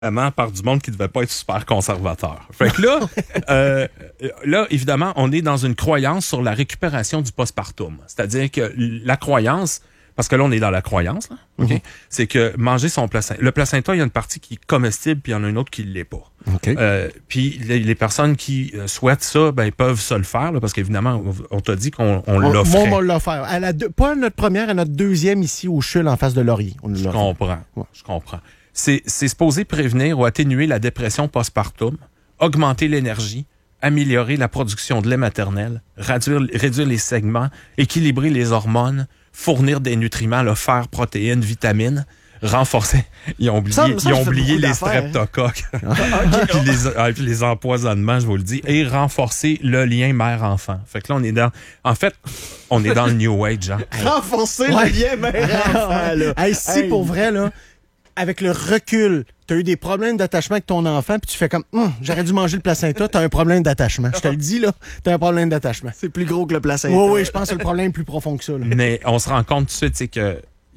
par du monde qui ne devait pas être super conservateur. Fait que là, évidemment, on est dans une croyance sur la récupération du postpartum. C'est-à-dire que la croyance, parce que là, on est dans la croyance, là, okay? C'est que manger son placenta... Le placenta, il y a une partie qui est comestible, puis il y en a une autre qui ne l'est pas. Okay. Puis les personnes qui souhaitent ça, ben, ils peuvent se le faire, là, parce qu'évidemment, on t'a dit qu'on l'offrait. Moi, on l'a offert. Pas à notre première, à notre deuxième ici au CHUL en face de Laurier. Je comprends. C'est supposé prévenir ou atténuer la dépression postpartum, augmenter l'énergie, améliorer la production de lait maternel, réduire les segments, équilibrer les hormones, fournir des nutriments, le fer, protéines, vitamines, renforcer. Ils ont oublié les streptocoques, puis les empoisonnements, je vous le dis, et renforcer le lien mère-enfant. Fait que là, on est dans le New Age. Hein. Renforcer le lien mère-enfant. Hey, si pour vrai, là, avec le recul, tu as eu des problèmes d'attachement avec ton enfant, puis tu fais comme, j'aurais dû manger le placenta, tu as un problème d'attachement. Je te le dis, là, tu as un problème d'attachement. C'est plus gros que le placenta. Oui, je pense que le problème est plus profond que ça. Là. Mais on se rend compte tout de suite, c'est que,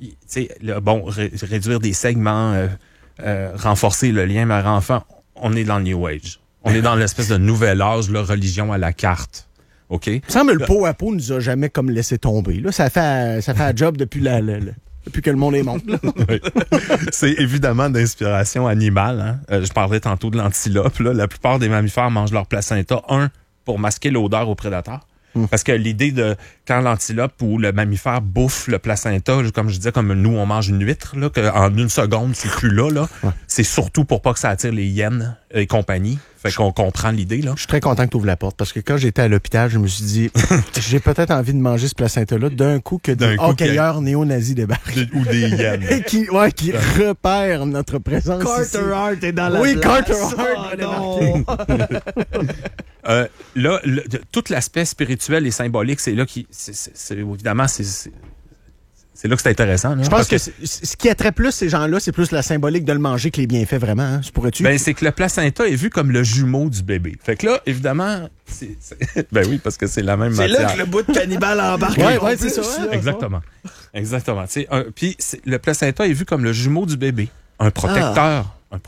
réduire des segments, renforcer le lien mère-enfant, on est dans le New Age. On est dans l'espèce de nouvel âge, la religion à la carte. OK? Il me semble que le pot à pot nous a jamais comme laissé tomber. Là, ça fait un job depuis depuis que le monde est monde. Oui. C'est évidemment d'inspiration animale. Hein? Je parlais tantôt de l'antilope. Là. La plupart des mammifères mangent leur placenta, pour masquer l'odeur aux prédateurs. Parce que l'idée de quand l'antilope ou le mammifère bouffe le placenta, comme je disais, comme nous, on mange une huître, là, qu'en une seconde, c'est plus là. C'est surtout pour pas que ça attire les hyènes et compagnie. Fait qu'on comprend l'idée, là. Je suis très content que tu ouvres la porte, parce que quand j'étais à l'hôpital, je me suis dit, j'ai peut-être envie de manger ce placenta-là d'un coup que des hockeyeurs néo-nazis débarquent. Ou des hyènes. Et qui repèrent notre présence Carter ici. Hart est dans la Oui, place. Carter Hart là, tout l'aspect spirituel et symbolique, c'est là évidemment, c'est là que c'est intéressant. Là, je pense que ce qui attrait plus ces gens-là, c'est plus la symbolique de le manger que les bienfaits, vraiment. Hein? Pourrais-tu? Ben, c'est que le placenta est vu comme le jumeau du bébé. Fait que là, évidemment, ben oui, parce que c'est la même matière. C'est là que le bout de cannibale embarque. Ouais, c'est ça. Exactement. Puis le placenta est vu comme le jumeau du bébé. Un protecteur,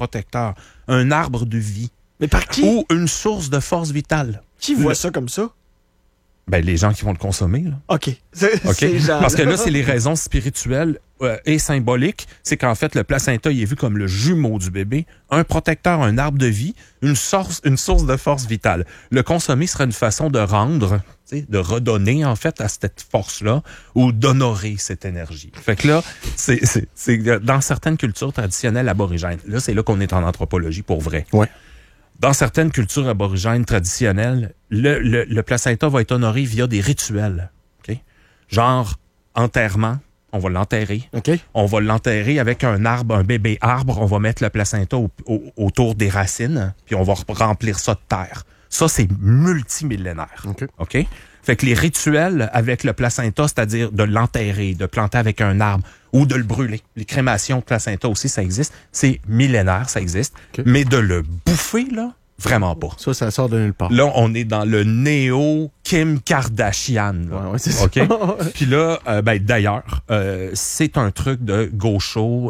un arbre de vie. Mais par qui? Ou une source de force vitale. Qui voit ça comme ça? Ben, les gens qui vont le consommer, là. OK. Parce que là, c'est les raisons spirituelles et symboliques. C'est qu'en fait, le placenta, il est vu comme le jumeau du bébé, un protecteur, un arbre de vie, une source de force vitale. Le consommer serait une façon de rendre, de redonner, en fait, à cette force-là, ou d'honorer cette énergie. Fait que là, c'est dans certaines cultures traditionnelles aborigènes. Là, c'est là qu'on est en anthropologie pour vrai. Ouais. Dans certaines cultures aborigènes traditionnelles, le placenta va être honoré via des rituels. Okay? Genre, enterrement, on va l'enterrer. Okay. On va l'enterrer avec un arbre, un bébé arbre. On va mettre le placenta autour des racines, puis on va remplir ça de terre. Ça, c'est multimillénaire. OK? Fait que les rituels avec le placenta, c'est-à-dire de l'enterrer, de planter avec un arbre ou de le brûler. Les crémations de placenta aussi, ça existe. C'est millénaire, ça existe. Okay. Mais de le bouffer, là, vraiment pas. Ça sort de nulle part. Là, on est dans le néo-Kim Kardashian. Là. Ouais, c'est ça. OK? Puis là, d'ailleurs, c'est un truc de gaucho,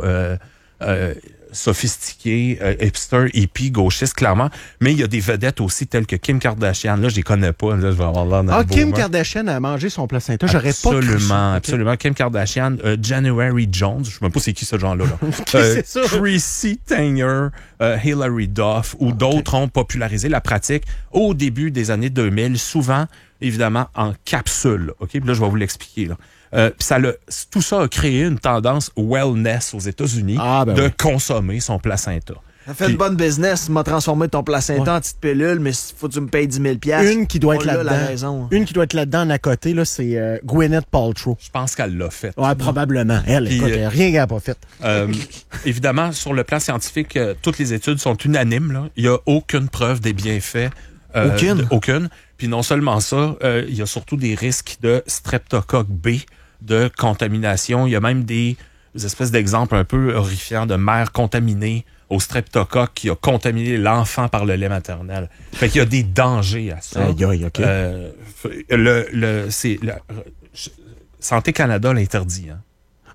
sophistiqué, hipster, hippie, gauchiste, clairement. Mais il y a des vedettes aussi telles que Kim Kardashian. Là, je les connais pas. Là, je vais avoir l'air d'un Kim Kardashian a mangé son placenta. J'aurais pas cru ça. Absolument. Kim Kardashian, January Jones. Je ne sais même pas c'est qui ce genre-là. C'est ça. Chrissy Teigen, Hilary Duff ou d'autres ont popularisé la pratique au début des années 2000, souvent, évidemment, en capsule. OK? Puis là, je vais vous l'expliquer, là. Tout ça a créé une tendance wellness aux États-Unis de consommer son placenta. Ça fait une bonne business, m'a transformé ton placenta en petite pilule, mais faut que tu me payes 10 000 $. Une qui doit être là-dedans. Une qui doit être là-dedans à côté, là, c'est Gwyneth Paltrow. Je pense qu'elle l'a fait. Ouais, probablement. Elle, écoute, rien qu'elle n'a pas fait. Évidemment, sur le plan scientifique, toutes les études sont unanimes. Là. Il n'y a aucune preuve des bienfaits. Aucune. Puis non seulement ça, il y a surtout des risques de streptocoque B, de contamination. Il y a même des espèces d'exemples un peu horrifiants de mères contaminées au streptocoque qui a contaminé l'enfant par le lait maternel. Fait qu'il y a des dangers à ça. OK. Santé Canada l'interdit. Hein.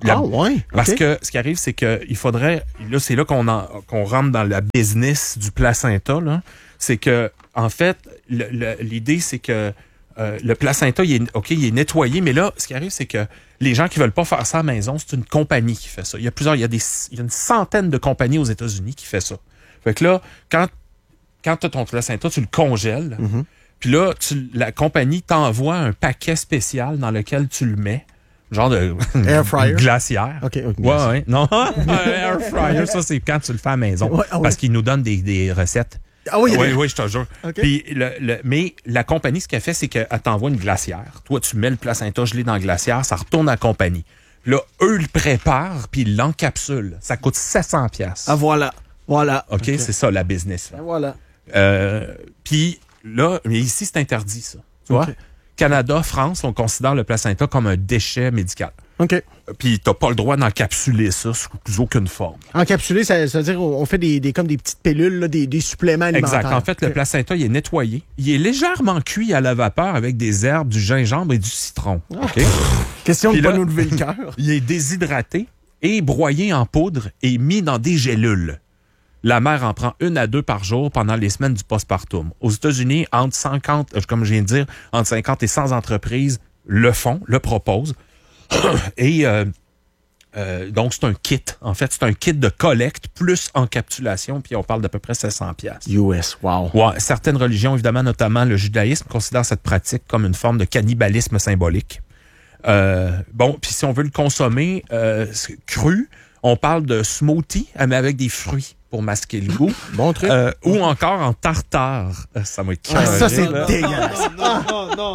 ouais. Parce OK. que ce qui arrive, c'est que il faudrait, là, c'est là qu'on rentre dans la business du placenta, là. C'est que, en fait, l'idée, c'est que le placenta, il est nettoyé, mais là, ce qui arrive, c'est que les gens qui veulent pas faire ça à la maison, c'est une compagnie qui fait ça. Il y a une centaine de compagnies aux États-Unis qui fait ça. Fait que là, quand tu as ton placenta, tu le congèles, puis là, la compagnie t'envoie un paquet spécial dans lequel tu le mets. Genre de Air fryer. glacière. OK. Ouais. Non, air fryer, ça, c'est quand tu le fais à la maison. Ouais, Parce qu'ils nous donnent des recettes. Ah oui, Oui, je te jure. OK. Puis mais la compagnie, ce qu'elle fait, c'est qu'elle t'envoie une glacière. Toi, tu mets le placenta gelé dans la glacière, ça retourne à la compagnie. Puis là, eux le préparent, puis ils l'encapsulent. Ça coûte 700 $. Ah, voilà. OK, c'est ça, la business. Là. Ben voilà. Puis là, mais ici, c'est interdit, ça. Tu vois? OK. Canada, France, on considère le placenta comme un déchet médical. OK. Puis t'as pas le droit d'encapsuler ça sous aucune forme. Encapsulé, ça veut dire on fait comme des petites pilules, là, des suppléments alimentaires. Exact. En fait, le placenta, il est nettoyé. Il est légèrement cuit à la vapeur avec des herbes, du gingembre et du citron. OK? Question de Puis pas là- nous lever le cœur. Il est déshydraté et broyé en poudre et mis dans des gélules. La mère en prend 1 à 2 par jour pendant les semaines du postpartum. Aux États-Unis, entre 50 et 100 entreprises le font, le proposent. Et donc, c'est un kit. En fait, c'est un kit de collecte plus encapsulation, puis on parle d'à peu près 700 $. US, wow. Ouais, certaines religions, évidemment, notamment le judaïsme, considèrent cette pratique comme une forme de cannibalisme symbolique. Puis si on veut le consommer cru, on parle de smoothie, mais avec des fruits pour masquer le goût. Bon truc. Ou encore en tartare. Ça va être Ah, ça, carré, c'est là. dégueulasse. Non.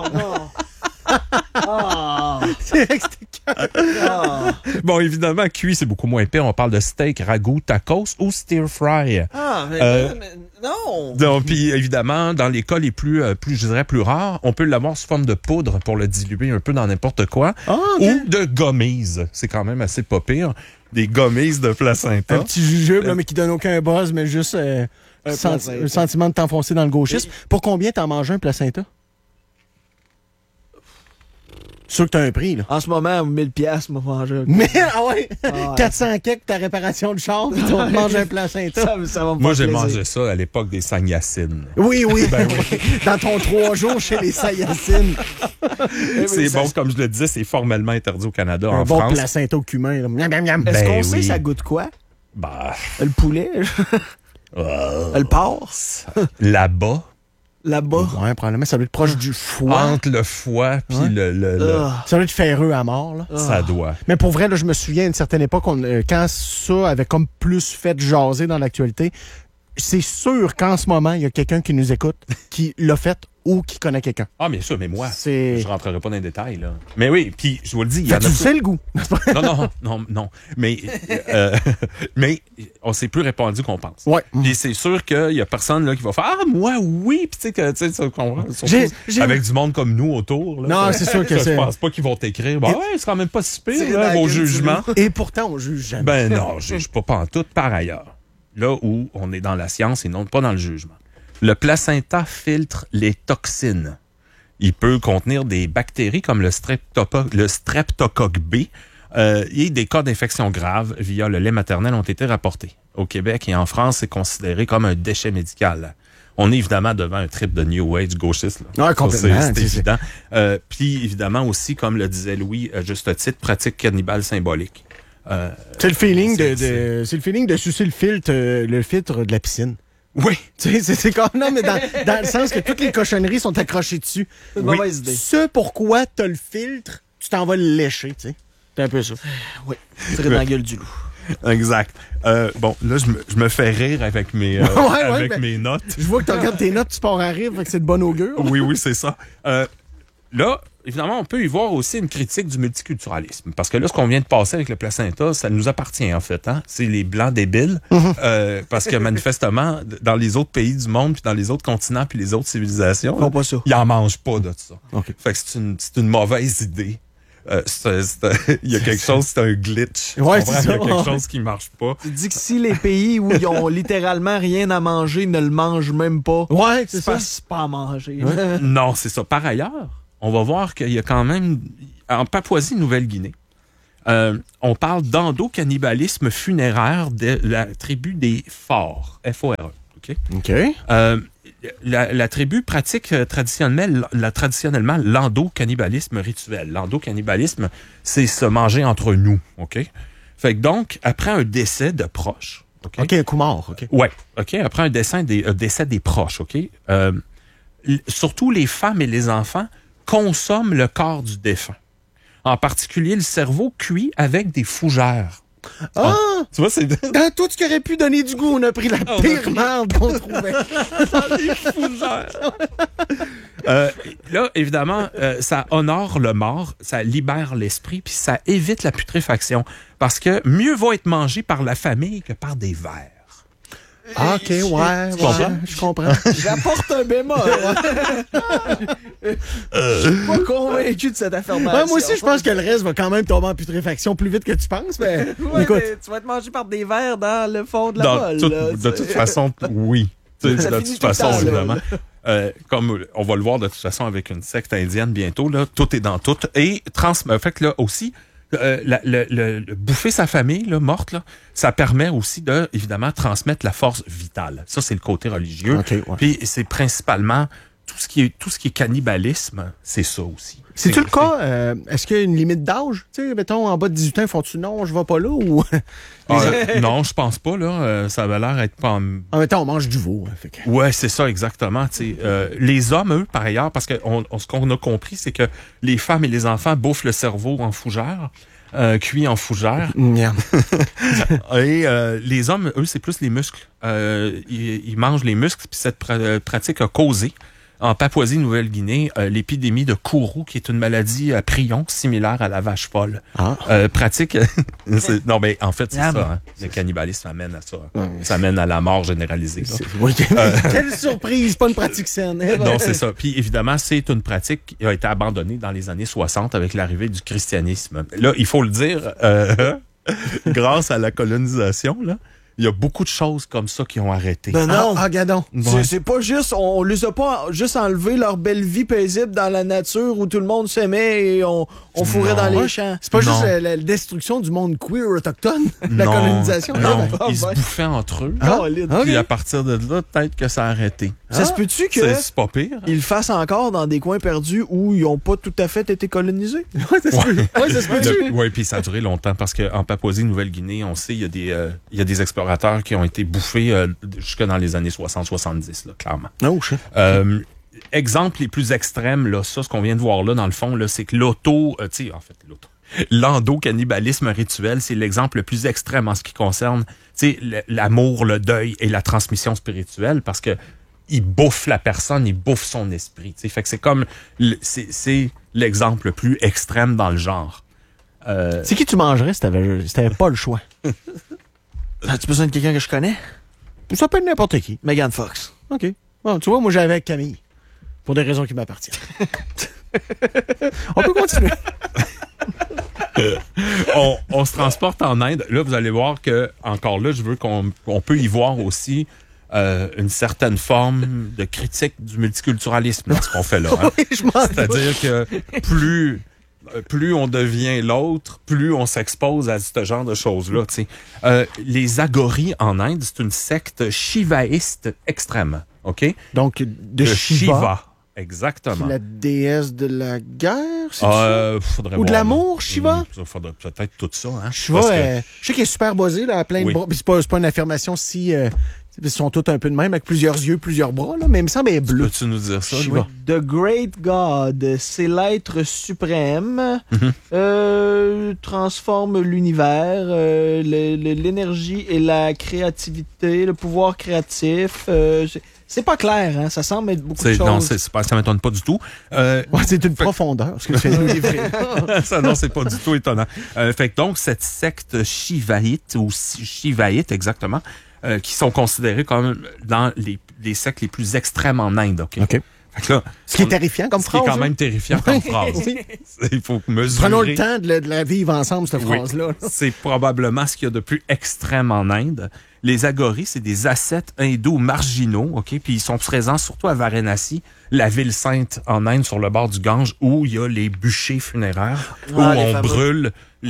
C'est vrai que c'était Bon, évidemment, cuit, c'est beaucoup moins pire. On parle de steak, ragoût, tacos ou stir fry. Mais non. Donc, puis évidemment, dans les cas les plus rares, on peut l'avoir sous forme de poudre pour le diluer un peu dans n'importe quoi. Ah, OK. Ou de gummies. C'est quand même assez pas pire. Des gummies de placenta. Un petit jujube, là, mais qui donne aucun buzz, mais juste placenta. un sentiment de t'enfoncer dans le gauchisme. Pour combien t'en manges un placenta? Sûr que t'as un prix, là. En ce moment, 1000 $, m'a mangé. Mais, ah ouais! ouais. 400 kek ta réparation de char, puis tu vas te manger un placenta. Ça va me Moi, faire j'ai plaisir. mangé ça à l'époque des Sagnacines. Oui. Dans ton 3 jours chez les Saiyacines. C'est bon, comme je le disais, c'est formellement interdit au Canada. Un En bon France, placenta au cumin. Là. Miam, miam, miam. Est-ce Ben qu'on sait oui. ça goûte quoi? bah, Le poulet? Le porc? là-bas, Là-bas? Ouais, probablement, ça doit être proche du foie. entre le foie puis Ouais. le Ça doit être ferreux à mort, là. ça doit. Mais pour vrai, là, je me souviens à une certaine époque, quand ça avait comme plus fait jaser dans l'actualité, c'est sûr qu'en ce moment, il y a quelqu'un qui nous écoute, qui l'a fait ou qui connaît quelqu'un. Ah, bien sûr, mais moi, C'est... je rentrerai pas dans les détails, là. Mais oui, puis je vous le dis, il y en Fait a... tu sais le goût. Non. Mais on s'est plus répandu qu'on pense. Ouais. Puis c'est sûr qu'il y a personne là qui va faire « Ah, moi, oui! » Puis tu sais, ça comprend. Surtout J'ai- avec du monde comme nous autour. Là, Non, c'est sûr que c'est... Je pense pas qu'ils vont t'écrire « Bah Et- ouais, c'est quand même pas si C'est pire, dans là, la vos gueule du jugements. » Et pourtant, on juge jamais. Ben non, je juge pas pantoute par ailleurs. Là où on est dans la science et non pas dans le jugement. Le placenta filtre les toxines. Il peut contenir des bactéries comme le streptocoque B. Et des cas d'infection grave via le lait maternel ont été rapportés. Au Québec et en France, c'est considéré comme un déchet médical. On est évidemment devant un trip de New Age gauchiste. Là. Ouais, complètement. Ça, c'est C'est- évident. Puis évidemment aussi, comme le disait Louis, à juste titre, pratique cannibale symbolique. C'est le feeling c'est- c'est le feeling de sucer le filtre de la piscine. Oui. Tu sais, c'est comme... Non, mais dans le sens que toutes les cochonneries sont accrochées dessus. C'est une mauvaise idée. Ce pourquoi t'as le filtre, tu t'en vas le lécher, tu sais. C'est un peu ça. Oui. Tirer dans la gueule du loup. Exact. Bon, là, je me fais rire avec mes, Ouais, avec ben- mes notes. Je vois que tu regardes tes notes, tu pars en rire, fait que c'est de bon augure. Oui, c'est ça. Là, évidemment, on peut y voir aussi une critique du multiculturalisme. Parce que là, ce qu'on vient de passer avec le placenta, ça nous appartient, en fait. Hein? C'est les Blancs débiles. Parce que manifestement, dans les autres pays du monde, puis dans les autres continents, puis les autres civilisations, Font pas ça. ils en mangent pas de ça. OK. Fait que c'est une mauvaise idée. Il y a quelque chose, c'est un glitch. Ouais, Tu comprends? c'est ça. Il y a quelque chose qui marche pas. Tu dis que si les pays où ils ont littéralement rien à manger ne le mangent même pas, Ouais, c'est c'est ça. pas, c'est pas à manger. Non, c'est ça. Par ailleurs, on va voir qu'il y a quand même, en Papouasie-Nouvelle-Guinée, On parle d'endocannibalisme funéraire de la tribu des Forts, F-O-R-E. OK? OK. La tribu pratique traditionnellement l'endocannibalisme rituel. L'endocannibalisme, c'est se manger entre nous. OK? Fait que donc, après un décès de proches, OK, un coup mort. OK. ouais, OK. Après un décès des proches, OK. Surtout les femmes et les enfants consomment le corps du défunt. En particulier le cerveau cuit avec des fougères. Ah! Tu vois, c'est Dans tout ce qui aurait pu donner du goût, on a pris la pire merde qu'on trouvait. des fougères. Là, évidemment, ça honore le mort, ça libère l'esprit, puis ça évite la putréfaction. Parce que mieux vaut être mangé par la famille que par des vers. Ah, OK, ouais, comprends? je comprends. J'apporte un bémol. Je suis pas convaincu de cette affirmation. Ouais, moi aussi, je pense que le reste va quand même tomber en putréfaction plus vite que tu penses, mais Ouais, écoute. mais tu vas être mangé par des vers dans le fond de la Dans bolle. tout- là, de toute façon, oui. Ça De finit toute tout le façon, temps, là. évidemment. Comme on va le voir de toute façon avec une secte indienne bientôt, là, tout est dans tout. Et fait que là aussi, bouffer sa famille là, morte, là, ça permet aussi de, évidemment, transmettre la force vitale. Ça, c'est le côté religieux. OK, ouais. Puis c'est principalement tout ce qui est cannibalisme, c'est ça aussi. C'est-tu le cas? Est-ce qu'il y a une limite d'âge? Tu sais, mettons, en bas de 18 ans, font-tu non, je vais pas là ou. Non, je pense pas, là. Ça avait l'air d'être pas en... En même temps, on mange du veau. Hein, fait que... Ouais, c'est ça, exactement. Les hommes, eux, par ailleurs, parce que ce qu'on a compris, c'est que les femmes et les enfants bouffent le cerveau en fougère, cuit en fougère. Merde. Et les hommes, eux, c'est plus les muscles. Ils mangent les muscles, puis cette pratique a causé, en Papouasie-Nouvelle-Guinée, l'épidémie de Kourou, qui est une maladie à prion, similaire à la vache folle. Ah. Pratique... non, mais en fait, c'est ça. Hein. Le cannibalisme amène à ça. Ça amène à la mort généralisée. Là. Oui. Quelle surprise, pas une pratique saine. Non, c'est ça. Puis évidemment, c'est une pratique qui a été abandonnée dans les années 60 avec l'arrivée du christianisme. Là, il faut le dire, grâce à la colonisation, là, il y a beaucoup de choses comme ça qui ont arrêté. Ben non. Gadon. C'est pas juste, on les a pas juste enlevé leur belle vie paisible dans la nature où tout le monde s'aimait et on fourrait dans les champs. C'est pas Non. juste la destruction du monde queer autochtone, la Non. colonisation. Non, Ah, ils se ben. bouffaient entre eux. Ah, Colin. ok. Puis à partir de là, peut-être que ça a arrêté. Ça se peut-tu que C'est pas pire. ils le fassent encore dans des coins perdus où ils ont pas tout à fait été colonisés? Ouais, ça se peut. Ouais, ça se peut. Oui, puis ça a duré longtemps parce qu'en Papouasie-Nouvelle-Guinée, on sait, il y a des explorateurs qui ont été bouffés jusque dans les années 60-70, là, clairement. Oh, shit. Exemple les plus extrêmes, là, ça, ce qu'on vient de voir là, dans le fond, là, c'est que l'endocannibalisme rituel, c'est l'exemple le plus extrême en ce qui concerne, l'amour, le deuil et la transmission spirituelle, parce que il bouffe la personne, il bouffe son esprit. T'sais. Fait que c'est comme, c'est l'exemple le plus extrême dans le genre. C'est qui tu mangerais si t'avais pas le choix? As-tu besoin de quelqu'un que je connais? Ça peut être n'importe qui. Megan Fox. OK. Bon, tu vois, moi, j'avais avec Camille. Pour des raisons qui m'appartiennent. On peut continuer. On se transporte en Inde. Là, vous allez voir que, encore là, je veux qu'on peut y voir aussi une certaine forme de critique du multiculturalisme dans ce qu'on fait là. Hein. Oui, je m'en C'est-à-dire que plus on devient l'autre, plus on s'expose à ce genre de choses-là. Les agoris en Inde, c'est une secte shivaïste extrême. OK? Donc, de Shiva. Exactement. La déesse de la guerre, c'est Faudrait Ou de voir, l'amour, là. Shiva? Ça faudrait peut-être tout ça. Hein? Shiva, Parce que- je sais qu'elle est super buzzée, là, elle a plein de Oui. bras. Puis c'est pas une affirmation si... ils sont tous un peu de même, avec plusieurs yeux, plusieurs bras, là, mais il me semble qu'elle est bleue. Peux-tu nous dire ça, Shiva. Louis? The Great God, c'est l'être suprême, transforme l'univers, l'énergie et la créativité, le pouvoir créatif. C'est pas clair, hein? Ça semble être beaucoup de choses. Non, ça m'étonne pas du tout. Ouais, c'est une profondeur, ce que tu fais nous livrer. Ça, non, c'est pas du tout étonnant. Fait que donc, cette secte shivaïte, ou shivaïte exactement, qui sont considérés comme dans les sectes les plus extrêmes en Inde. OK? OK. Fait que là, Ce qui est terrifiant comme ce qui est phrase. quand même terrifiant comme phrase. Oui. Il faut mesurer. Prenons le temps de la vivre ensemble, cette Oui. phrase-là. C'est probablement ce qu'il y a de plus extrême en Inde. Les agoris, c'est des ascètes hindous marginaux, OK? Puis ils sont présents surtout à Varanasi, la ville sainte en Inde, sur le bord du Gange, où il y a les bûchers funéraires, où Ah, les on fameux. brûle les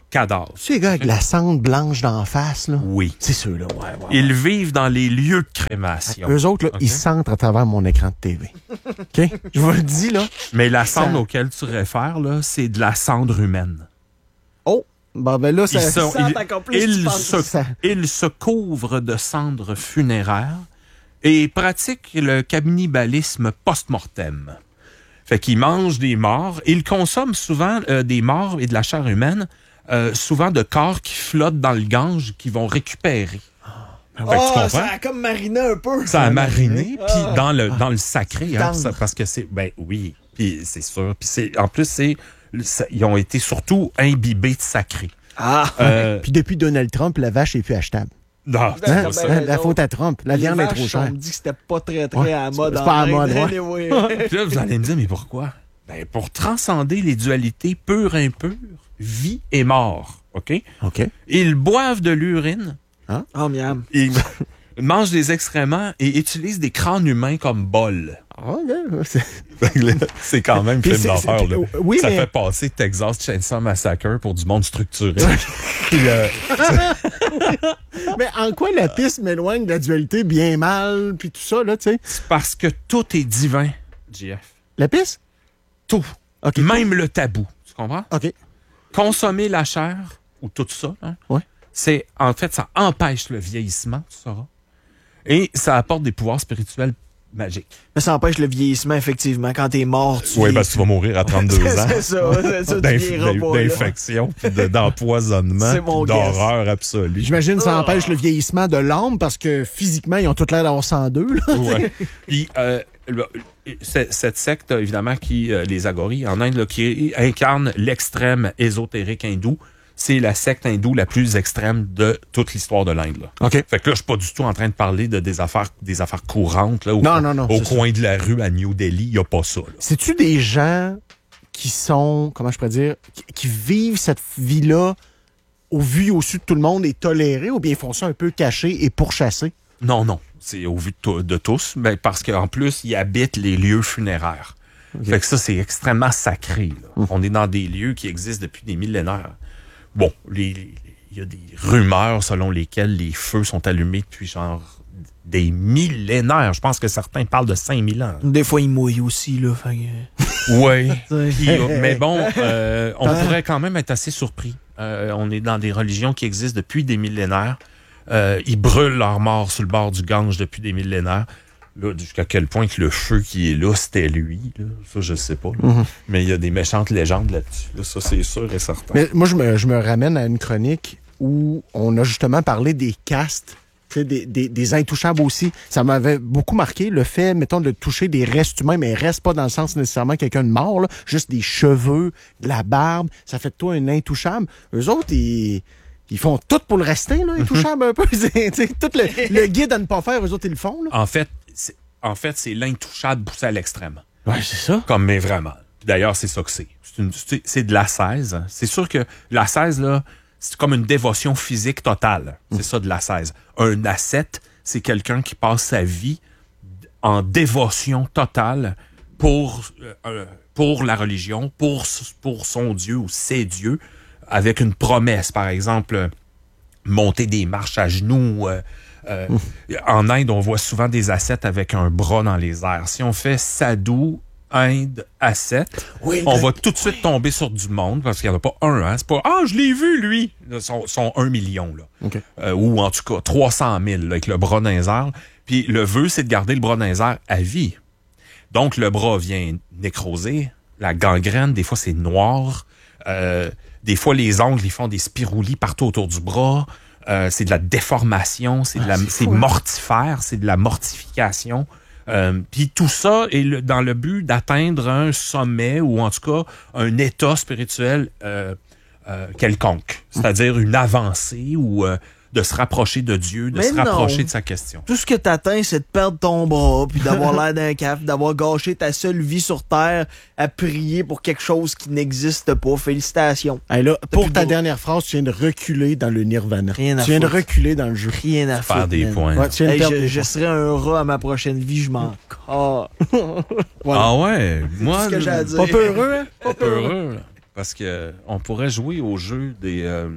cadavres. C'est les gars avec la cendre blanche d'en face, là? Oui. C'est ceux-là, ouais. Ils vivent dans les lieux de crémation. Eux autres, là, OK. ils sentent à travers mon écran de TV. OK? Je vous le dis, là. Mais la cendre Ça- auquel tu réfères, là, c'est de la cendre humaine. Oh! Bon, ben là, ça... Ils sont- sent encore plus, ils tu penses. ils se couvrent de cendres funéraires et pratiquent le cannibalisme post-mortem. Fait qu'ils mangent des morts. Ils consomment souvent des morts et de la chair humaine, souvent de corps qui flottent dans le Gange, qu'ils vont récupérer. Fait que tu comprends? Ça a comme mariné un peu. Ça a mariné, puis dans le sacré, hein, Tendre. parce que c'est... Ben oui, puis c'est sûr. Puis en plus, ils ont été surtout imbibés de sacré. Ah! Puis depuis Donald Trump, la vache est plus achetable. Non, c'est Ben, pas ben, ça. ben, La faute à Trump. La viande est trop On chère. me dit que c'était pas très Ouais, à la mode. c'est pas à la en mode, Inde, ouais. anyway. Puis là, vous allez me dire, mais pourquoi? Ben, pour transcender les dualités pure et impure, vie et mort, OK? OK. Ils boivent de l'urine, Oh, miam. ils mangent des excréments et utilisent des crânes humains comme bol. OK. C'est- C'est quand même Puis film c'est- d'horreur, là. oui, Ça mais- fait passer Texas Chainsaw Massacre pour du monde structuré. Puis, Mais en quoi la piste m'éloigne de la dualité bien mal, puis tout ça, là, tu sais? c'est parce que tout est divin, JF. La piste? Tout. OK. Même le tabou. Tu comprends? OK. Consommer la chair, ou tout ça, hein, Ouais. c'est, en fait, ça empêche le vieillissement, tu sauras. Et ça apporte des pouvoirs spirituels magiques. Mais ça empêche le vieillissement, effectivement. Quand t'es mort, tu Oui, vieillis. parce que tu vas mourir à 32 ans. C'est ça, tu vieilliras pas, là. D'infection, puis d'empoisonnement, C'est mon puis d'horreur absolue. J'imagine que ça empêche le vieillissement de l'âme parce que physiquement, ils ont tout l'air d'avoir 102, là. Ouais. Puis, cette secte, évidemment, qui, les Agoris, en Inde, là, qui incarne l'extrême ésotérique hindou, c'est la secte hindoue la plus extrême de toute l'histoire de l'Inde. Là. OK. Fait que là, je suis pas du tout en train de parler de des affaires courantes là, Non, au c'est coin de la rue à New Delhi. Il n'y a pas ça. Là. C'est-tu des gens qui sont, comment je pourrais dire, qui vivent cette vie-là au vu et au su de tout le monde et tolérés, ou bien ils font ça un peu caché et pourchassés? Non, non. C'est au vu de tous, mais parce qu'en plus, ils habitent les lieux funéraires. Fait que ça, c'est extrêmement sacré. Là. On est dans des lieux qui existent depuis des millénaires. Bon, il y a des rumeurs selon lesquelles les feux sont allumés depuis genre des millénaires. Je pense que certains parlent de 5000 ans. Des fois, il mouille aussi, là. Fait que... Oui. T'sais. Mais bon, on pourrait quand même être assez surpris. On est dans des religions qui existent depuis des millénaires. Ils brûlent leurs morts sur le bord du Gange depuis des millénaires. Là, jusqu'à quel point que le feu qui est là, c'était lui. Là. Ça, je sais pas. Là. Mais il y a des méchantes légendes là-dessus. Là. Ça, c'est sûr et certain. Mais moi, je me ramène à une chronique où on a justement parlé des castes, tu sais, des intouchables aussi. Ça m'avait beaucoup marqué, le fait, mettons, de toucher des restes humains, mais reste pas dans le sens nécessairement quelqu'un de mort, là, juste des cheveux, de la barbe, ça fait de toi un intouchable. Eux autres, ils font tout pour le rester, là, intouchable un peu. C'est, tu sais, tout le guide à ne pas faire, eux autres, ils le font. Là. En fait, c'est l'intouchable poussé à l'extrême. Ouais, c'est ça. Comme, mais vraiment. Puis d'ailleurs, c'est ça que c'est. C'est de l'ascèse. C'est sûr que l'ascèse, là, c'est comme une dévotion physique totale. C'est ça, de l'ascèse. Un ascète, c'est quelqu'un qui passe sa vie en dévotion totale pour la religion, pour son Dieu ou ses dieux, avec une promesse. Par exemple, monter des marches à genoux. En Inde, on voit souvent des ascètes avec un bras dans les airs. Si on fait sadhu, Inde, ascète, on va tout de suite tomber sur du monde, parce qu'il n'y en a pas un. Hein? C'est pas « Ah, je l'ai vu, lui! » Ils sont 1 million. Là. OK. Ou en tout cas 300 000 là, avec le bras dans les airs. Puis le vœu, c'est de garder le bras dans les airs à vie. Donc, le bras vient nécroser, la gangrène, des fois, c'est noir. Des fois, les ongles, ils font des spiroulis partout autour du bras. C'est de la déformation, c'est mortifère, c'est de la mortification. Puis tout ça est dans le but d'atteindre un sommet ou en tout cas un état spirituel quelconque. C'est-à-dire une avancée ou de se rapprocher de Dieu, de Mais se rapprocher non. de sa question. Tout ce que t'atteins, c'est de perdre ton bras, puis d'avoir l'air d'un caf, d'avoir gâché ta seule vie sur Terre à prier pour quelque chose qui n'existe pas. Félicitations. Hey, là, pour plus ta beau. dernière phrase, tu viens de reculer dans le nirvana. Rien à Tu viens de foutre. reculer dans le jeu. Rien à Faire foutre, des man. points. Ouais, tu viens de Hey, perdre je, des je points. serai un rat à ma prochaine vie, je m'en Voilà. Ah ouais? Moi, ce que j'ai à dire. Pas peu heureux, hein? pas peu heureux. parce que on pourrait jouer au jeu des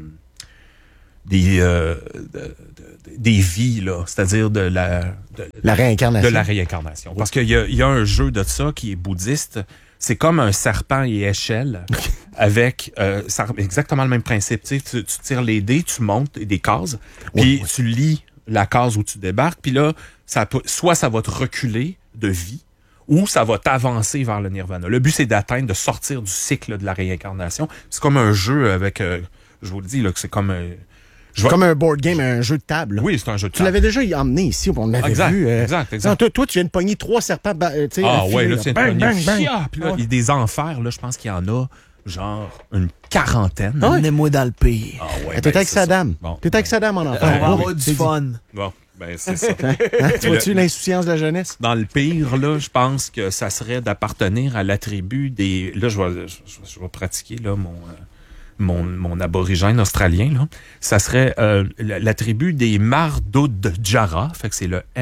vies, là, c'est-à-dire de La réincarnation. la réincarnation. Parce qu'il y a un jeu de ça qui est bouddhiste. C'est comme un serpent et échelle avec exactement le même principe. Tu tires les dés, tu montes des cases, puis tu lis la case où tu débarques, puis là, soit ça va te reculer de vie, ou ça va t'avancer vers le nirvana. Le but, c'est d'atteindre, de sortir du cycle de la réincarnation. C'est comme un jeu avec... je vous le dis, là, que c'est comme... Comme un board game, un jeu de table. Oui, c'est un jeu de table. Tu l'avais déjà emmené ici, on l'avait vu. Exact. Non, toi, tu viens de pogner 3 serpents. Ouais, là, tu viens de bang, bang, bang. Puis là, il y a des enfers, là, je pense qu'il y en a, genre, une quarantaine. Ah, Emmenez-moi dans le pire. Ah ouais, T'es avec Saddam. Bon. T'es avec Saddam en enfer. On va avoir du fun. Bon, ben, c'est ça. Tu vois-tu l'insouciance de la jeunesse? Dans le pire, là, je pense que ça serait d'appartenir à la tribu des... Là, je vais pratiquer, là, mon aborigène australien, là. Ça serait la tribu des Mardudjara, fait que c'est le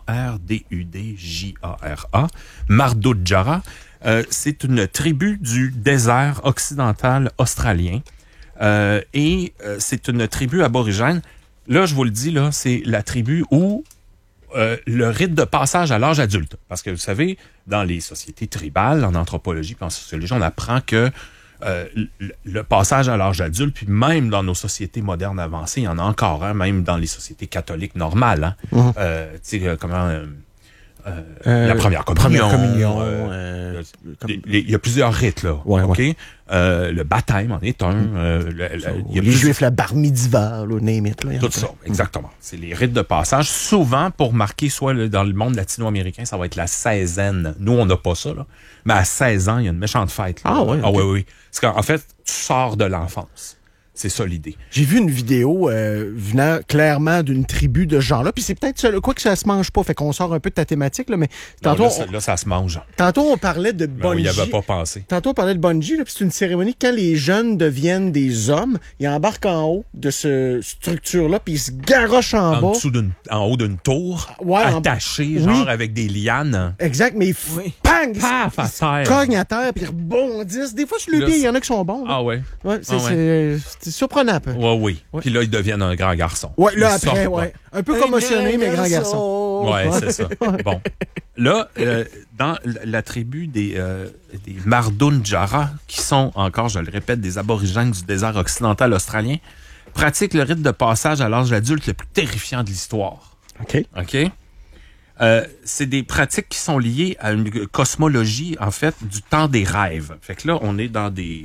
Mardudjara. Mardudjara, c'est une tribu du désert occidental australien. Et c'est une tribu aborigène. Là, je vous le dis, là, c'est la tribu où le rite de passage à l'âge adulte. Parce que, vous savez, dans les sociétés tribales, en anthropologie puis en sociologie, on apprend que le passage à l'âge adulte, puis même dans nos sociétés modernes avancées, il y en a encore un, même dans les sociétés catholiques normales. Hein? Tu sais, comment... la première communion. Il y a plusieurs rites, là. Ouais, OK? Le baptême en est un. Il y a les Juifs, la bar mitzvah, là, name it, là, tout ça, exactement. C'est les rites de passage. Souvent, pour marquer, soit dans le monde latino-américain, ça va être la seizaine. Nous, on n'a pas ça, là. Mais à 16 ans, il y a une méchante fête. Là. Ah ouais? Ah oui. Parce qu'en fait, tu sors de l'enfance. C'est ça l'idée. J'ai vu une vidéo venant clairement d'une tribu de gens-là. Puis c'est peut-être ça, quoi que ça se mange pas. Fait qu'on sort un peu de ta thématique, là, mais tantôt. Non, là, ça se mange. Tantôt, on parlait de Ben, bungee. on n'y avait pas pensé. Tantôt, on parlait de bungee, là, puis c'est une cérémonie. Quand les jeunes deviennent des hommes, ils embarquent en haut de cette structure-là, puis ils se garochent en bas. En haut d'une tour, Ouais, attachée, genre avec des lianes. Exact, mais pang! Paf, à Ils se terre. cognent à terre, puis ils rebondissent. Des fois, sur le Là, pied, il y en a qui sont bons. Là. Ah ouais? Ouais, Ah c'est surprenant un peu. Oui. Puis là, ils deviennent un grand garçon. Ouais, là, Ils après, sortent ouais. Un peu commotionné, mais grand garçon. Ouais, c'est ça. Bon. Là, dans la tribu des Mardudjara, qui sont encore, je le répète, des aborigènes du désert occidental australien, pratiquent le rite de passage à l'âge adulte le plus terrifiant de l'histoire. OK. C'est des pratiques qui sont liées à une cosmologie, en fait, du temps des rêves. Fait que là, on est dans des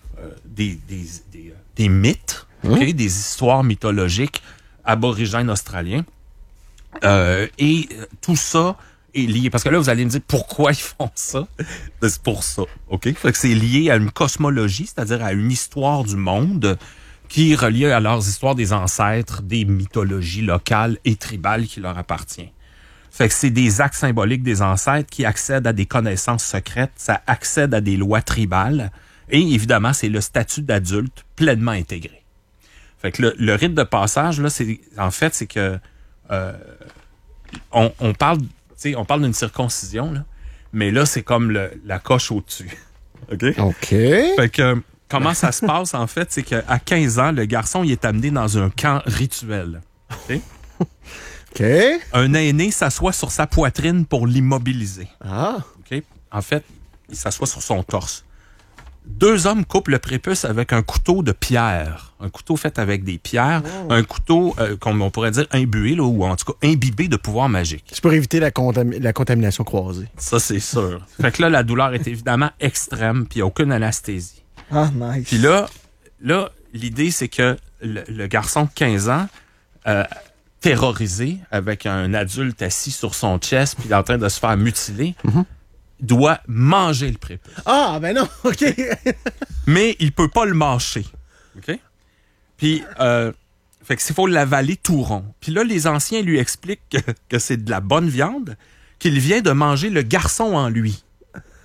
mythes, okay? Des histoires mythologiques aborigènes australiens. Et tout ça est lié. Parce que là, vous allez me dire pourquoi ils font ça. Ben, c'est pour ça. OK? Fait que c'est lié à une cosmologie, c'est-à-dire à une histoire du monde qui est reliée à leurs histoires des ancêtres, des mythologies locales et tribales qui leur appartiennent. Fait que c'est des actes symboliques des ancêtres qui accèdent à des connaissances secrètes, ça accède à des lois tribales. Et évidemment, c'est le statut d'adulte pleinement intégré. Fait que le rite de passage, là, c'est que on parle d'une circoncision, là, mais là, c'est comme la coche au-dessus. OK? Fait que comment ça se passe, en fait, c'est qu'à 15 ans, le garçon, il est amené dans un camp rituel. OK? Un aîné s'assoit sur sa poitrine pour l'immobiliser. OK? En fait, il s'assoit sur son torse. 2 hommes coupent le prépuce avec un couteau de pierre. Un couteau fait avec des pierres. Un couteau, comme on pourrait dire, imbué, là, ou en tout cas imbibé de pouvoir magique. C'est pour éviter la contamination croisée. Ça, c'est sûr. Fait que là, la douleur est évidemment extrême, puis il n'y a aucune anesthésie. Ah, nice. Puis là, l'idée, c'est que le garçon de 15 ans, terrorisé, avec un adulte assis sur son chest, puis en train de se faire mutiler, doit manger le prépuce. Ah, ben non, OK. Mais il peut pas le mâcher. OK? Puis, fait que s'il faut l'avaler tout rond. Puis là, les anciens lui expliquent que c'est de la bonne viande, qu'il vient de manger le garçon en lui.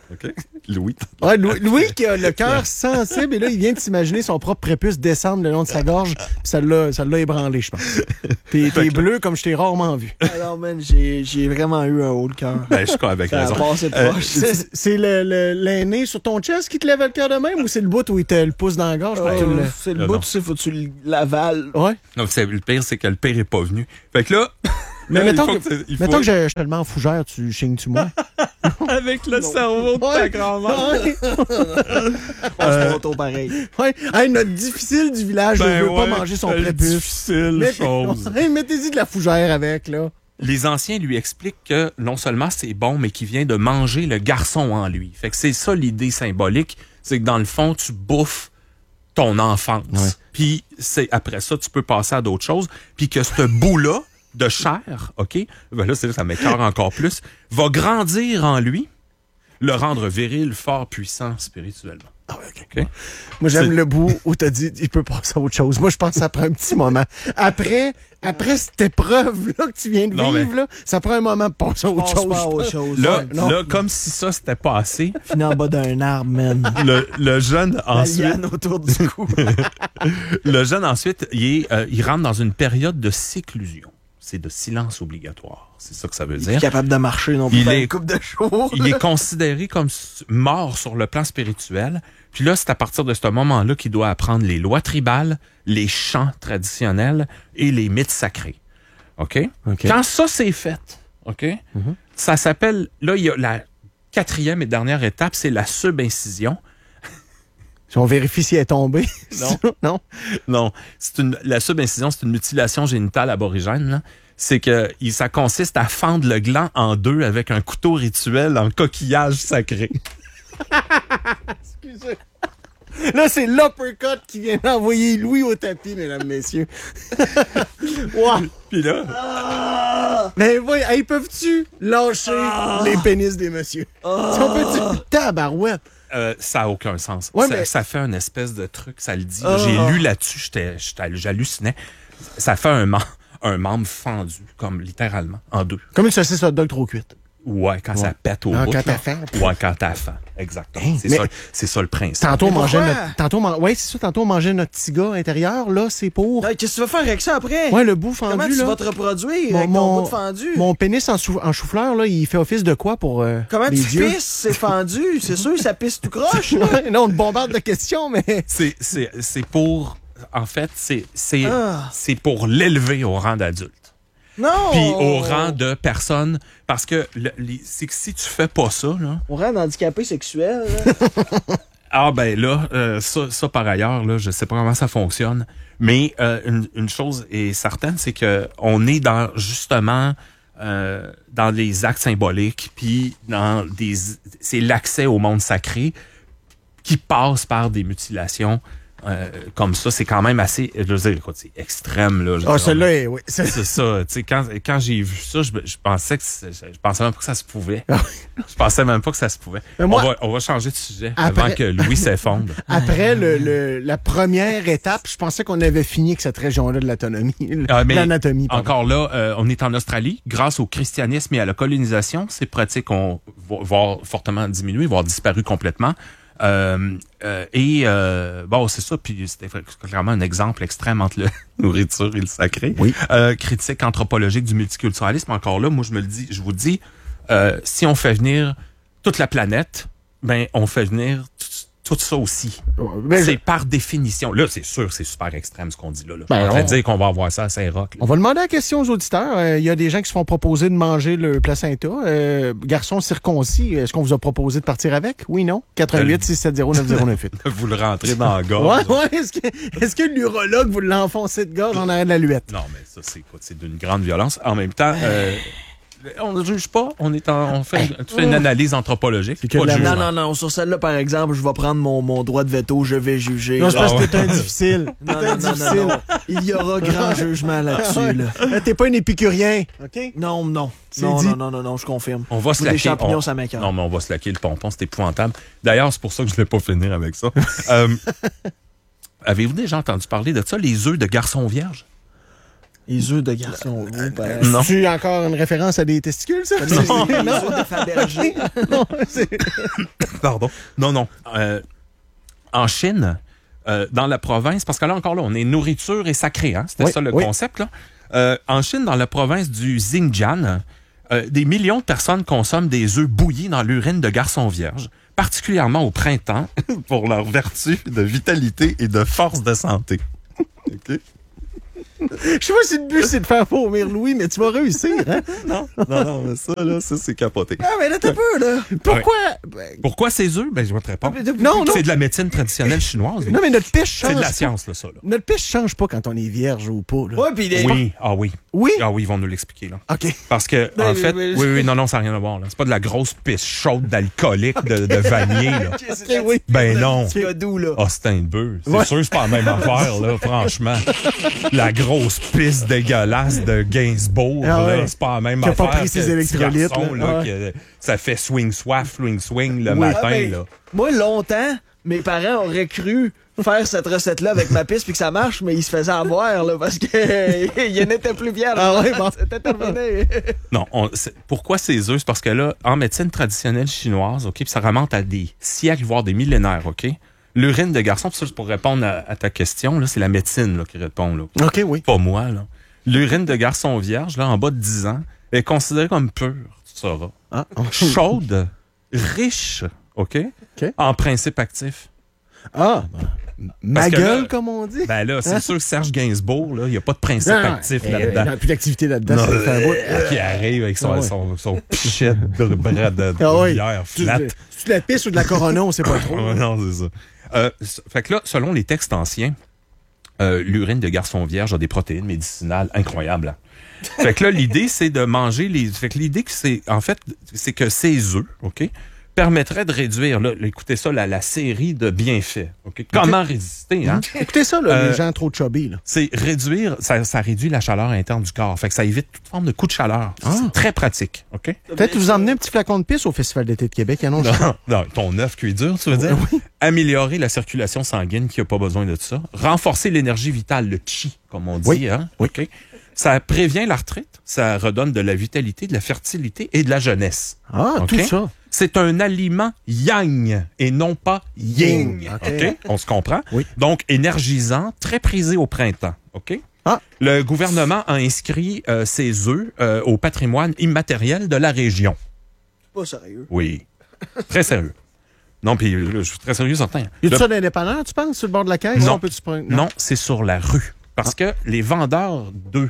OK? Louis. Ouais, Louis qui a le cœur sensible, et là, il vient de s'imaginer son propre prépuce descendre le long de sa gorge, puis ça l'a ébranlé, je pense. T'es bleu comme je t'ai rarement vu. Alors, man, j'ai vraiment eu un haut le cœur. Ben, je suis avec Ça a raison. passé proche. C'est l'aîné sur ton chest qui te lève le cœur de même, ou c'est le bout où il te le pousse dans la gorge? pour que tu le- C'est le Non, bout, non. tu sais, faut que tu l'avales. Ouais. Non, le pire, c'est que le pire est pas venu. Fait que là... Mais là, mettons il faut que, il mettons faut- que je te le mets en fougère, tu chignes-tu moi? Avec le cerveau de ta grand-mère. Je pense pas auto pareil. Ouais. Hey, notre difficile du village ne veut pas manger son prépuce. difficile chose. Hey, mettez-y de la fougère avec, là. Les anciens lui expliquent que non seulement c'est bon, mais qu'il vient de manger le garçon en lui. Fait que c'est ça l'idée symbolique, c'est que dans le fond, tu bouffes ton enfance. Ouais. Puis après ça, tu peux passer à d'autres choses. Puis que ce bout-là de chair, OK? Ben là, ça m'écœure encore plus, va grandir en lui, le rendre viril, fort, puissant spirituellement. Ah ouais, OK. OK? Moi, j'aime C'est- le bout où t'as dit il peut passer à autre chose. Moi, je pense que ça prend un petit moment. Après cette épreuve-là que tu viens de Non, vivre, mais- là, ça prend un moment pour passer à autre Pense chose. pas à je autre pense. chose. Là, Ouais. non. là, comme si ça, c'était pas assez, Fini en bas d'un arbre, man. le jeune La ensuite... liane autour du cou. Le jeune, ensuite, il rentre dans une période de séclusion. C'est de silence obligatoire. C'est ça que ça veut Il est dire. capable de marcher non plus. Il faire est- une coupe de jours. Il est considéré comme mort sur le plan spirituel. Puis là, c'est à partir de ce moment-là qu'il doit apprendre les lois tribales, les chants traditionnels et les mythes sacrés. OK? OK. Quand ça, c'est fait, OK? Ça s'appelle... Là, il y a la 4e et dernière étape, c'est la subincision. Si on vérifie si elle est tombée. Non. Non. Non, la subincision, c'est une mutilation génitale aborigène. Là. C'est que ça consiste à fendre le gland en deux avec un couteau rituel en coquillage sacré. Excusez. Là, c'est l'uppercut qui vient d'envoyer Louis au tapis, mesdames, messieurs. Wow. Puis là, Mais oui, hey, peuvent-tu lâcher les pénis des messieurs? Si on peut-tu... Tabarouette. ça n'a aucun sens. Ouais, ça, mais- ça fait une espèce de truc, ça le dit. J'ai lu là-dessus, j'hallucinais. Ça fait un membre fendu, comme littéralement, en deux. Comme une saucisse hot dog trop cuite. Ouais, quand ça pète au Ah, bout. quand là. t'as faim. Ouais, quand t'as faim. Exactement. Hein, C'est mais- ça le principe. Tantôt, on Mais mangeait pourquoi? notre... Ouais, c'est ça, tantôt, on mangeait notre petit gars intérieur. Là, c'est pour... Hey, qu'est-ce que tu vas faire avec ça après? Ouais, le bout fendu, Comment tu là. vas te reproduire avec ton bout de fendu? Mon pénis en chou-fleur, là, il fait office de quoi pour Comment les tu dieux? pisses? C'est fendu. C'est sûr, ça pisse tout croche, là. Ouais, non, on te bombarde de questions, mais... C'est pour... En fait, c'est Ah. pour l'élever au rang d'adulte. Non! Puis au rang de personne, parce que c'est que si tu fais pas ça, là, Au rang d'handicapé sexuel, là. ah ben là, ça par ailleurs, là, je sais pas comment ça fonctionne, mais une chose est certaine, c'est que on est dans justement dans les actes symboliques, puis c'est l'accès au monde sacré qui passe par des mutilations. Comme ça, c'est quand même assez, je veux dire, écoute, c'est extrême, là. Ah, celle-là, est- oui. C'est ça. Tu sais, quand j'ai vu ça, je pensais que je pensais même pas que ça se pouvait. Je pensais même pas que ça se pouvait. Mais moi- on va changer de sujet Après- avant que Louis s'effondre. Après la première étape, je pensais qu'on avait fini avec cette région-là de l'autonomie. Mais L'anatomie, pardon. encore là, on est en Australie. Grâce au christianisme et à la colonisation, ces pratiques ont voire fortement diminué, voire disparu complètement. Bon, c'est ça. Puis c'était clairement un exemple extrême entre la nourriture et le sacré. Oui. Critique anthropologique du multiculturalisme. Encore là, moi, je vous dis, si on fait venir toute la planète, ben, on fait venir tout ça aussi. Ben, C'est par définition. Là, c'est sûr, c'est super extrême ce qu'on dit là. Ben, on va on- dire qu'on va avoir ça à Saint-Roch. là. On va demander la question aux auditeurs. Il y a des gens qui se font proposer de manger le placenta. Garçon circoncis, est-ce qu'on vous a proposé de partir avec? Oui, non? 88 670 9098. Vous le rentrez dans la gorge. Ouais. Est-ce que l'urologue vous l'a enfoncé de gorge en arrière de la luette? Non, mais ça, c'est d'une grande violence. En même temps, on ne juge pas. On fait une analyse anthropologique. C'est que Pas de la- jugement. Non. Sur celle-là, par exemple, je vais prendre mon droit de veto. Je vais juger. Non, c'est parce Ah que ouais. t'es un difficile. Non, T'es un difficile. non. Il y aura grand jugement là-dessus, là. T'es pas un épicurien, OK? Non. C'est dit. Non, je confirme. On va se Des laquer. champignons, ça m'écoeure. Non, mais on va se laquer le pompon. C'est épouvantable. D'ailleurs, c'est pour ça que je ne vais pas finir avec ça. Avez-vous déjà entendu parler de ça, les œufs de garçon vierge? Les œufs de garçon. Non. Tu encore une référence à des testicules, ça? Les œufs de Fabergé. Non, c'est... Pardon. Non. En Chine, dans la province, parce que là encore, on est nourriture et sacré, hein? C'était ça le concept, là. En Chine, dans la province du Xinjiang, des millions de personnes consomment des œufs bouillis dans l'urine de garçons vierges, particulièrement au printemps, pour leur vertu de vitalité et de force de santé. OK? Je sais pas si le but, c'est de faire vomir Louis, mais tu vas réussir, hein? Non, mais ça, c'est capoté. Ah, mais là, t'as peu, là. Pourquoi? Pourquoi ces œufs? Ben, je vais te répondre. Non. C'est de la médecine traditionnelle chinoise. Non, mais notre pêche change. C'est de la science, là, ça. Là. Notre pêche change pas quand on est vierge ou pas, là. Ouais, puis Oui, oui. Oui? Ah oui, ils vont nous l'expliquer, là. OK. Parce que, en fait, non, ça n'a rien à voir, là. C'est pas de la grosse pisse chaude d'alcoolique de vanillé, là. OK, oui. Ben non. C'est doux, là. Austin de bœuf. C'est sûr que c'est pas la même affaire, là, franchement. La grosse pisse dégueulasse de Gainsbourg, Ah ouais. là, c'est pas la même Qui a affaire. pas pris ses que le petit électrolytes, garçon, là. là, ça fait swing le matin, Ah, ben, là. Moi, longtemps, mes parents auraient cru faire cette recette-là avec ma piste puis que ça marche, mais ils se faisaient avoir, là, parce que il n'était plus vierge. Ah ouais, bon. C'était terminé. Non, pourquoi ces œufs? C'est parce que là, en médecine traditionnelle chinoise, OK, puis ça remonte à des siècles, voire des millénaires, OK? L'urine de garçon, puis ça, pour répondre à ta question, là, c'est la médecine là, qui répond, là. OK, oui. Pas moi, là. L'urine de garçon vierge, là, en bas de 10 ans, est considérée comme pure, tu sauras. Ah. Chaude, riche, OK? En principe actif. Ah, ma Parce que gueule, là, comme on dit. Ben là, c'est sûr que Serge Gainsbourg, là, il n'y a pas de principe actif là-dedans. Il n'y a plus d'activité là-dedans. Non, ça fait un bout. qui arrive avec son, Ah ouais. son pichet de bras de Ah oui. bière flat. C'est de la pisse ou de la Corona, on sait pas trop. Ah, non, c'est ça. Fait que là, selon les textes anciens, l'urine de garçon vierge a des protéines médicinales incroyables. Hein. Fait que là, l'idée, c'est de manger les... Fait que l'idée, c'est que ces œufs, OK, permettraient de réduire, là, écoutez ça, la série de bienfaits. OK? Comment résister, hein? Écoutez ça, là, les gens trop chubby, là. C'est réduire, ça réduit la chaleur interne du corps. Fait que ça évite toute forme de coup de chaleur. C'est très pratique, OK? Peut-être vous emmener un petit flacon de pisse au Festival d'été de Québec. Non, ton œuf cuit dur, tu veux dire? Oui. Améliorer la circulation sanguine qui n'a pas besoin de ça. Renforcer l'énergie vitale, le chi, comme on dit. Oui. Hein? Oui. OK? Ça prévient l'arthrite, ça redonne de la vitalité, de la fertilité et de la jeunesse. Ah, OK? tout ça. C'est un aliment yang et non pas yin. OK. OK? On se comprend? Oui. Donc, énergisant, très prisé au printemps. OK? Ah. Le gouvernement a inscrit ces œufs au patrimoine immatériel de la région. Pas sérieux. Oui. Très sérieux. Non, puis je suis très sérieux, certain. Y a-tu ça d'indépendant, tu penses, sur le bord de la caisse? Non. On peut-tu prendre... Non, c'est sur la rue. Parce que les vendeurs d'œufs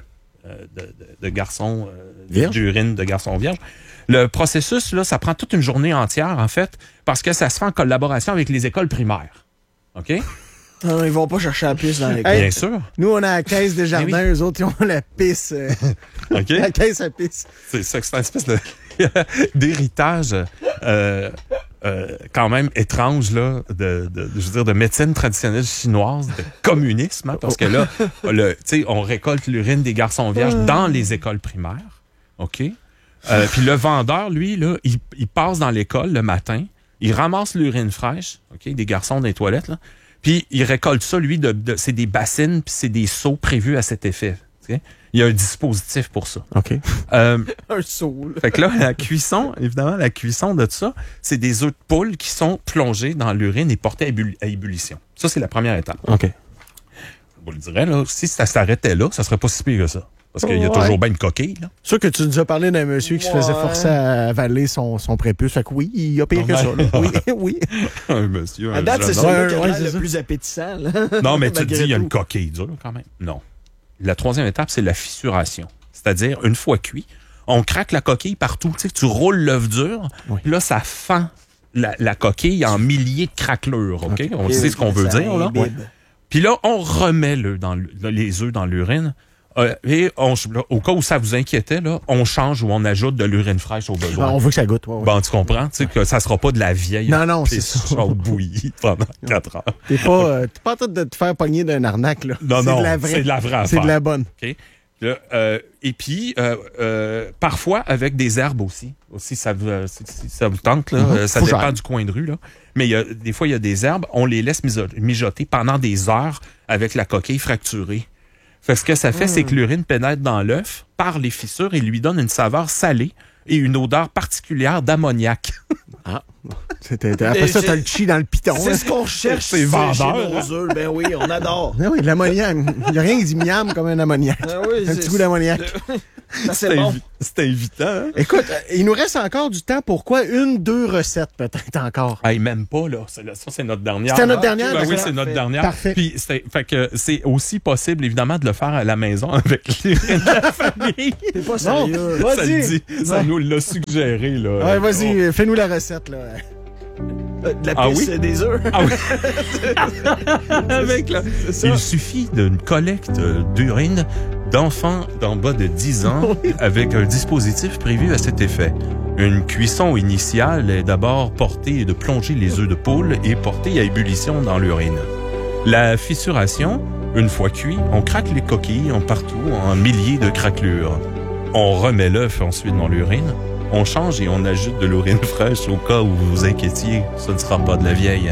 de garçons Vierge? d'urine de garçons vierges, le processus, là, ça prend toute une journée entière, en fait, parce que ça se fait en collaboration avec les écoles primaires. OK? Non, ils vont pas chercher la piste dans les Hey. Bien sûr. Nous, on a la caisse des jardins, oui. eux autres, ils ont la pisse. OK? La caisse à pisse. C'est ça, c'est une espèce de d'héritage quand même étrange là, je veux dire, de médecine traditionnelle chinoise, de communisme, hein, parce que là, tu sais, on récolte l'urine des garçons vierges dans les écoles primaires, OK? Puis le vendeur, lui, là, il passe dans l'école le matin, il ramasse l'urine fraîche, OK, des garçons des toilettes, là, puis il récolte ça, lui, c'est des bassines, puis c'est des seaux prévus à cet effet. OK? Il y a un dispositif pour ça. OK. Un saut, là. Fait que là, la cuisson de ça, c'est des œufs de poule qui sont plongés dans l'urine et portés à ébullition. Ça, c'est la première étape. OK. Je vous le dirais, là, si ça s'arrêtait là, ça serait pas si pire que ça. Parce qu'il y a Ouais. toujours bien une coquille, là. Sûr que tu nous as parlé d'un monsieur qui se faisait Ouais. forcer à avaler son prépuce. Fait que oui, il y a pire que ça. Là. Oui, oui. Un monsieur, À un date, c'est jeune homme. celui qui a Ouais, l'air c'est le ça. plus appétissant, là. Non, mais tu te Malgré dis, il y a une tout. coquille dure, quand même. Non. La troisième étape, c'est la fissuration. C'est-à-dire, une fois cuit, on craque la coquille partout. Tu sais, tu roules l'œuf dur, Oui. puis là, ça fend la coquille en milliers de craquelures, OK? On sait ce qu'on veut Ça dire, là. imbibe. Puis là, on remet les œufs dans l'urine. Et au cas où ça vous inquiétait, là, on change ou on ajoute de l'urine fraîche au besoin. On veut que ça goûte. Ouais, ouais. Bon, tu comprends? Tu sais que ça sera pas de la vieille. Non, c'est pisse ça. chaude bouillie pendant 4 heures. T'es pas en train de te faire pogner d'un arnaque. Là. Non, c'est non, de la vraie. c'est de la vraie C'est de affaire. la bonne. OK? Là, et puis, parfois, avec des herbes aussi. Si ça vous tente, là, ça Fougère. dépend du coin de rue. Là. Mais des fois, il y a des herbes, on les laisse mijoter pendant des heures avec la coquille fracturée. Fait que ce que ça fait, c'est que l'urine pénètre dans l'œuf par les fissures et lui donne une saveur salée et une odeur particulière d'ammoniac. Ah. Après ça, t'as le chi dans le piton. C'est ce qu'on cherche. C'est vendeur, chez nos œufs. Ben oui, on adore. Ah oui, de l'ammoniac. Il n'y a rien qui dit miam comme un ammoniac. Ah oui, un petit goût d'ammoniac. C'est bon. C'est invitant. Hein? Écoute, il nous reste encore du temps. Pourquoi 1-2 recettes peut-être encore? Hey, même pas, là. Ça, c'est notre dernière. C'était notre dernière? Ben oui, c'est notre dernière. Parfait. Puis, fait que c'est aussi possible, évidemment, de le faire à la maison avec l'urine de la famille. T'es pas sérieux. Non, Ça le dit. Ça nous l'a suggéré, là. Ouais, vas-y, fais-nous la recette, là. De la pisse des œufs. Ah oui. Avec il suffit d'une collecte d'urine d'enfants d'en bas de 10 ans avec un dispositif prévu à cet effet. Une cuisson initiale est d'abord portée de plonger les œufs de poule et portée à ébullition dans l'urine. La fissuration, une fois cuit, on craque les coquilles partout en milliers de craquelures. On remet l'œuf ensuite dans l'urine. On change et on ajoute de l'urine fraîche au cas où vous vous inquiétiez. Ce ne sera pas de la vieille.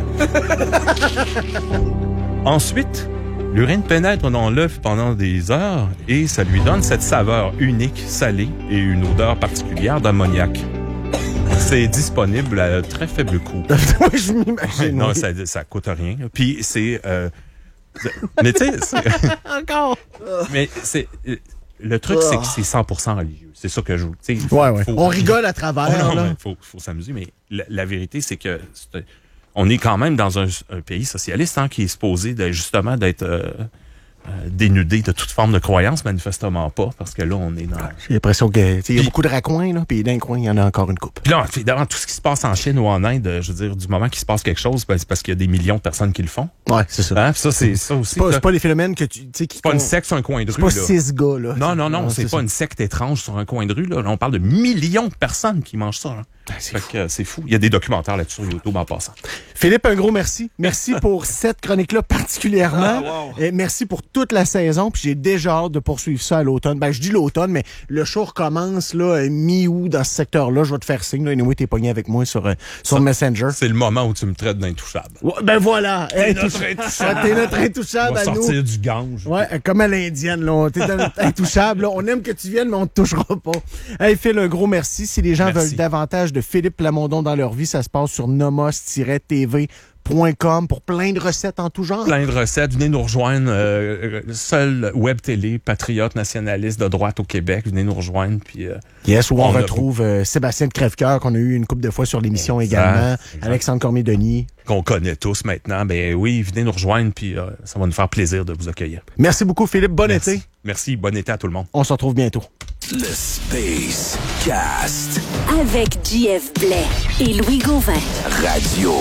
Ensuite, l'urine pénètre dans l'œuf pendant des heures et ça lui donne cette saveur unique, salée et une odeur particulière d'ammoniac. C'est disponible à très faible coût. Oui, je m'imagine. Non, ça coûte rien. Puis c'est... mais tu sais... Encore! Mais c'est... Le truc, c'est que c'est 100% religieux. C'est ça que je vous... Ouais. On rigole à travers, là. Faut s'amuser, mais la vérité, c'est que on est quand même dans un pays socialiste qui est supposé justement d'être dénudé de toute forme de croyance, manifestement pas, parce que là, on est dans... J'ai l'impression qu'il y a beaucoup de raccoins, là, puis d'un coin, il y en a encore une coupe. Puis là, évidemment, tout ce qui se passe en Chine ou en Inde, je veux dire, du moment qu'il se passe quelque chose, c'est parce qu'il y a des millions de personnes qui le font. Ouais, c'est ça. Hein? Puis ça, c'est ça aussi. C'est pas des phénomènes que tu sais qui... C'est pas une secte sur un coin de rue, là. là. C'est pas 6 gars, là. Non, c'est pas une secte étrange sur un coin de rue, là. Là, on parle de millions de personnes qui mangent ça, là. C'est fou. Il y a des documentaires là-dessus sur YouTube en passant. Philippe, un gros merci. Merci pour cette chronique-là particulièrement. Et merci pour toute la saison. Puis j'ai déjà hâte de poursuivre ça à l'automne. Ben, je dis l'automne, mais le show recommence là, mi-août dans ce secteur-là. Je vais te faire signe. Là. Anyway, t'es pogné avec moi sur Messenger. C'est le moment où tu me traites d'intouchable. Ouais, ben voilà. T'es notre intouchable. T'es notre intouchable à nous. Sortir du Gange. Ouais, comme à l'indienne. Là. T'es notre intouchable. Là. On aime que tu viennes, mais on te touchera pas. Hey, Phil, un gros merci. Si les gens veulent davantage de Philippe Plamondon dans leur vie, ça se passe sur nomos-tv.com pour plein de recettes en tout genre. Plein de recettes. Venez nous rejoindre. Seul web télé, patriote nationaliste de droite au Québec. Venez nous rejoindre. Puis, yes, où on retrouve Sébastien de Crèvecoeur, qu'on a eu une couple de fois sur l'émission également. Exact. Alexandre Cormier-Denis. Qu'on connaît tous maintenant. Ben oui, venez nous rejoindre, puis ça va nous faire plaisir de vous accueillir. Merci beaucoup, Philippe. Bon été. Merci. Bon été à tout le monde. On se retrouve bientôt. Le Space Cast. Avec JF Blais et Louis Gauvin. Radio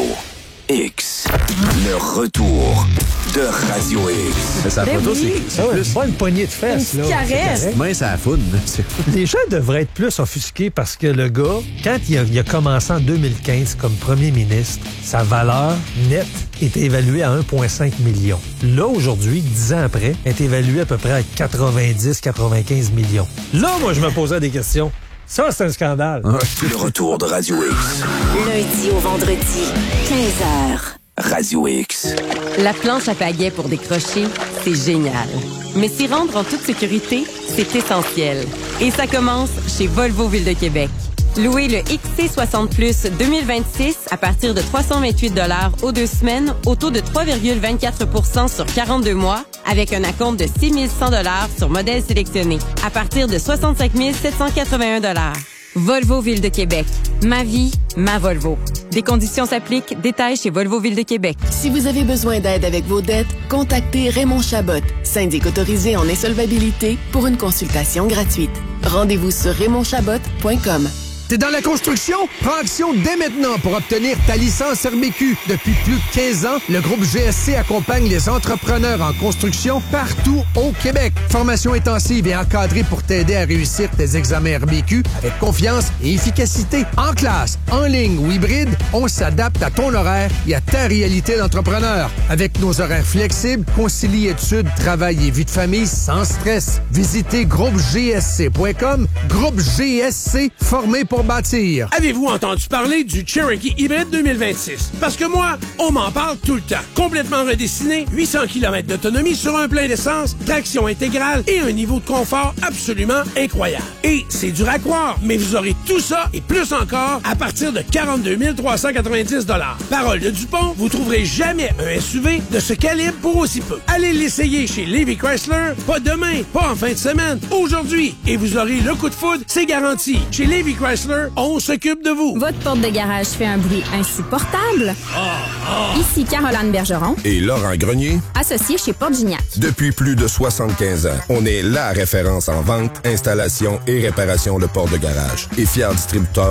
X. Le retour de Radio X. Sa photo, c'est pas une poignée de fesses. Une caresse. Moi, ça foune. Les gens devraient être plus offusqués parce que le gars, quand il a commencé en 2015 comme premier ministre, sa valeur nette est évaluée à 1,5 million. Là, aujourd'hui, 10 ans après, est évaluée à peu près à 90-95 millions. Là, moi, je me posais des questions. Ça, c'est un scandale. Le retour de Radio X. Lundi au vendredi, 15h. Radio X. La planche à pagaie pour décrocher, c'est génial. Mais s'y rendre en toute sécurité, c'est essentiel. Et ça commence chez Volvo Ville de Québec. Louez le XC60 Plus 2026 à partir de 328 $ aux 2 semaines, au taux de 3,24 % sur 42 mois, avec un acompte de 6 100 $ sur modèles sélectionnés, à partir de 65 781 $. Volvo Ville de Québec. Ma vie, ma Volvo. Des conditions s'appliquent. Détails chez Volvo Ville de Québec. Si vous avez besoin d'aide avec vos dettes, contactez Raymond Chabot, syndic autorisé en insolvabilité, pour une consultation gratuite. Rendez-vous sur raymondchabot.com. T'es dans la construction? Prends action dès maintenant pour obtenir ta licence RBQ. Depuis plus de 15 ans, le groupe GSC accompagne les entrepreneurs en construction partout au Québec. Formation intensive et encadrée pour t'aider à réussir tes examens RBQ avec confiance et efficacité. En classe, en ligne ou hybride, on s'adapte à ton horaire et à ta réalité d'entrepreneur. Avec nos horaires flexibles, concilie études, travail et vie de famille sans stress. Visitez groupegsc.com. Groupe GSC, formé pour pour bâtir. Avez-vous entendu parler du Cherokee Hybrid 2026? Parce que moi, on m'en parle tout le temps. Complètement redessiné, 800 km d'autonomie sur un plein d'essence, traction intégrale et un niveau de confort absolument incroyable. Et c'est dur à croire, mais vous aurez tout ça et plus encore à partir de 42 390 $. Parole de Dupont, vous trouverez jamais un SUV de ce calibre pour aussi peu. Allez l'essayer chez Levy Chrysler, pas demain, pas en fin de semaine, aujourd'hui. Et vous aurez le coup de foudre, c'est garanti. Chez Levy Chrysler, on s'occupe de vous. Votre porte de garage fait un bruit insupportable? Ici Caroline Bergeron. Et Laurent Grenier. Associé chez Porte Gignac. Depuis plus de 75 ans, on est la référence en vente, installation et réparation de portes de garage. Et fier distributeur